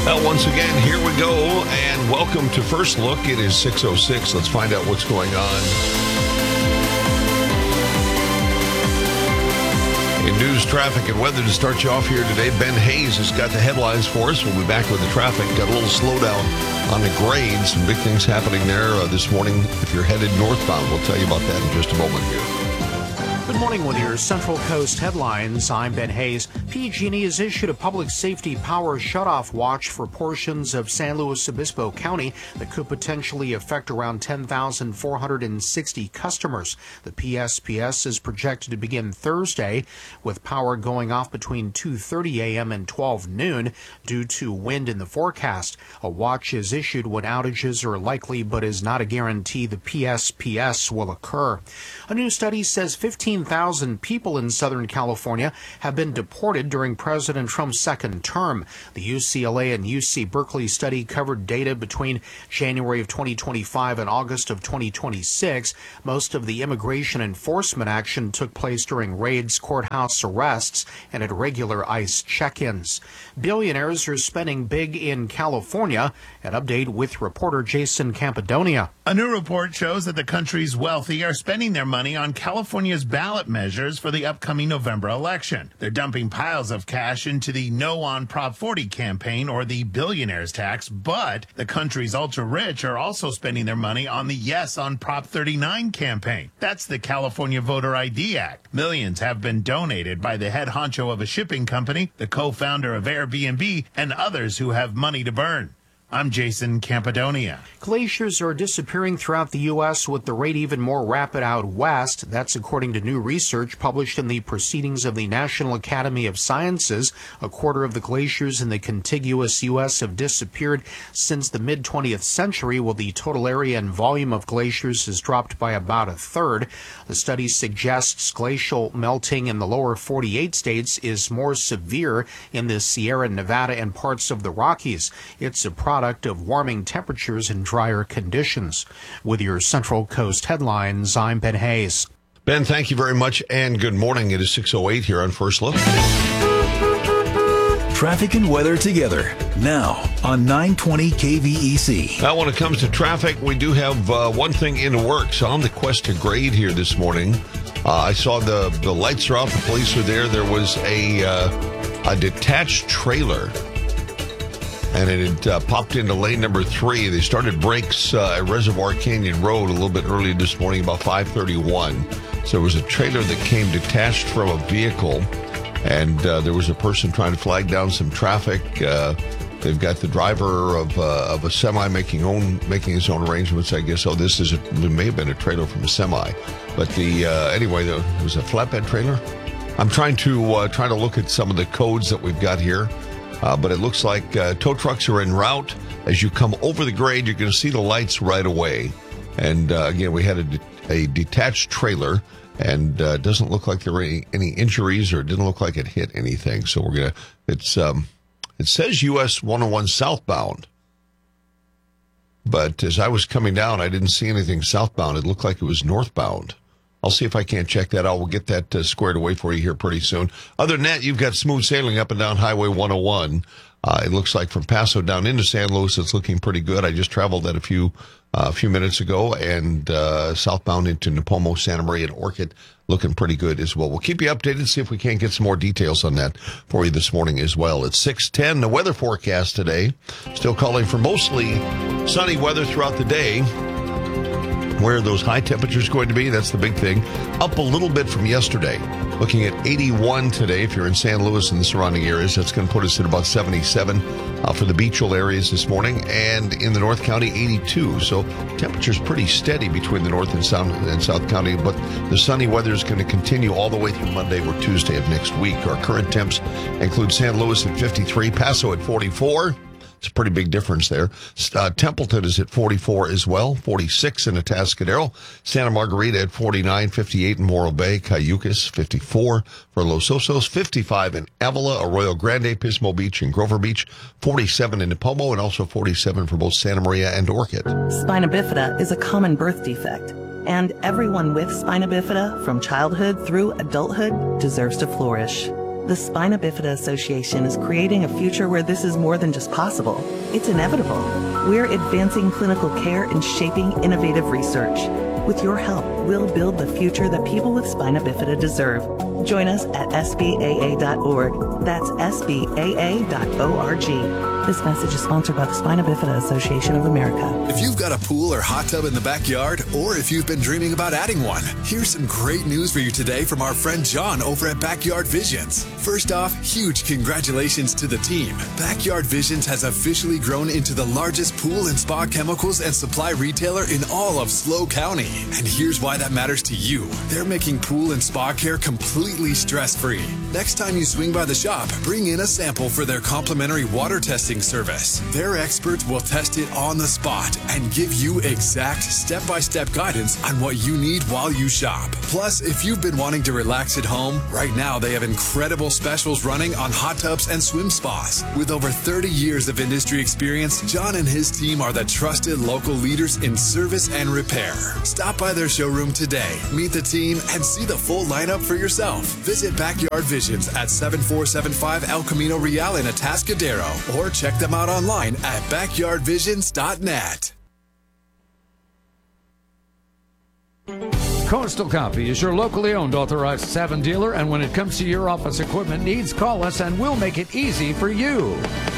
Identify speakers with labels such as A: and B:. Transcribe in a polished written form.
A: Well, once again, here we go, and welcome to First Look. It is 6:06. Let's find out what's going on. In news, traffic, and weather to start you off here today, Ben Hayes has got the headlines for us. We'll be back with the traffic. Got a little slowdown on the grade. Some big things happening there this morning. If you're headed northbound, we'll tell you about that in just a moment here.
B: Good morning with your Central Coast headlines. I'm Ben Hayes. PG&E has issued a public safety power shutoff watch for portions of San Luis Obispo County that could potentially affect around 10,460 customers. The PSPS is projected to begin Thursday, with power going off between 2:30 a.m. and 12 noon due to wind in the forecast. A watch is issued when outages are likely, but is not a guarantee the PSPS will occur. A new study says 15,000 people in Southern California have been deported during President Trump's second term. The UCLA and UC Berkeley study covered data between January of 2025 and August of 2026. Most of the immigration enforcement action took place during raids, courthouse arrests, and at regular ICE check-ins. Billionaires are spending big in California. An update with reporter Jason Campidonia.
C: A new report shows that the country's wealthy are spending their money on California's ballot measures for the upcoming November election. They're dumping piles of cash into the No on Prop 40 campaign, or the billionaire's tax, but the country's ultra-rich are also spending their money on the Yes on Prop 39 campaign. That's the California Voter ID Act. Millions have been donated by the head honcho of a shipping company, the co-founder of Airbnb, and others who have money to burn. I'm Jason Campidonia.
B: Glaciers are disappearing throughout the U.S. with the rate even more rapid out west. That's according to new research published in the Proceedings of the National Academy of Sciences. A quarter of the glaciers in the contiguous U.S. have disappeared since the mid-20th century, while the total area and volume of glaciers has dropped by about a third. The study suggests glacial melting in the lower 48 states is more severe in the Sierra Nevada and parts of the Rockies. It's a product of warming temperatures and drier conditions. With your Central Coast headlines, I'm Ben Hayes.
A: Ben, thank you very much, and good morning. It is 6:08 here on First Look.
D: Traffic and weather together now on 920 KVEC.
A: Now, when it comes to traffic, we do have one thing in the works. On the quest to grade here this morning, I saw the lights are off, the police are there. There was a detached trailer, and it had popped into lane number 3. They started brakes at Reservoir Canyon Road a little bit early this morning, about 5:31. So there was a trailer that came detached from a vehicle, and there was a person trying to flag down some traffic. They've got the driver of a semi making his own arrangements, I guess. Oh, it may have been a trailer from a semi. But anyway, there was a flatbed trailer. I'm trying to look at some of the codes that we've got here. But it looks like tow trucks are en route. As you come over the grade, you're going to see the lights right away. And again, we had a detached trailer, and it doesn't look like there were any injuries, or it didn't look like it hit anything. So we're gonna. It says US 101 southbound, but as I was coming down, I didn't see anything southbound. It looked like it was northbound. I'll see if I can't check that out. We'll get that squared away for you here pretty soon. Other than that, you've got smooth sailing up and down Highway 101. It looks like from Paso down into San Luis, it's looking pretty good. I just traveled that a few minutes ago, and southbound into Nipomo, Santa Maria, and Orchid, looking pretty good as well. We'll keep you updated, see if we can't get some more details on that for you this morning as well. It's 6:10. The weather forecast today, still calling for mostly sunny weather throughout the day. Where are those high temperatures going to be? That's the big thing. Up a little bit from yesterday. Looking at 81 today if you're in San Luis and the surrounding areas. That's going to put us at about 77 for the Beachville areas this morning. And in the North County, 82. So temperature's pretty steady between the North and South County. But the sunny weather is going to continue all the way through Monday or Tuesday of next week. Our current temps include San Luis at 53, Paso at 44. It's a pretty big difference there. Templeton is at 44 as well, 46 in Atascadero. Santa Margarita at 49, 58 in Morro Bay. Cayucas, 54 for Los Osos, 55 in Avila, Arroyo Grande, Pismo Beach, and Grover Beach, 47 in Nipomo, and also 47 for both Santa Maria and Orchid.
E: Spina bifida is a common birth defect, and everyone with spina bifida from childhood through adulthood deserves to flourish. The Spina Bifida Association is creating a future where this is more than just possible. It's inevitable. We're advancing clinical care and shaping innovative research. With your help, we'll build the future that people with spina bifida deserve. Join us at SBAA.org. That's SBAA.org. This message is sponsored by the Spina Bifida Association of America.
F: If you've got a pool or hot tub in the backyard, or if you've been dreaming about adding one, here's some great news for you today from our friend John over at Backyard Visions. First off, huge congratulations to the team. Backyard Visions has officially grown into the largest pool and spa chemicals and supply retailer in all of SLO County. And here's why that matters to you. They're making pool and spa care completely stress-free. Next time you swing by the shop, bring in a sample for their complimentary water testing service. Their experts will test it on the spot and give you exact step-by-step guidance on what you need while you shop. Plus, if you've been wanting to relax at home, right now they have incredible specials running on hot tubs and swim spas. With over 30 years of industry experience, John and his team are the trusted local leaders in service and repair. Stop by their showroom today, meet the team, and see the full lineup for yourself. Visit Backyard Visions at 7475 El Camino Real in Atascadero, or check them out online at backyardvisions.net.
G: Coastal Copy is your locally owned authorized Savin dealer, and when it comes to your office equipment needs, call us and we'll make it easy for you.